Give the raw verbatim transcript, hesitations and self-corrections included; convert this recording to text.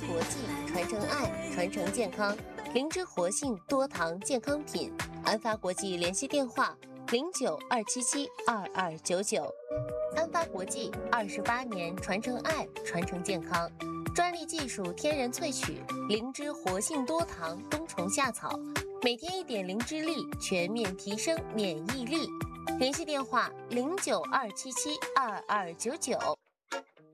国际传承爱，传承健康。灵芝活性多糖健康品，安发国际联系电话零九二七七二二九九。安发国际二十八年传承爱，传承健康，专利技术天然萃取灵芝活性多糖冬虫夏草，每天一点灵芝粒，全面提升免疫力。联系电话零九二七七二二九九。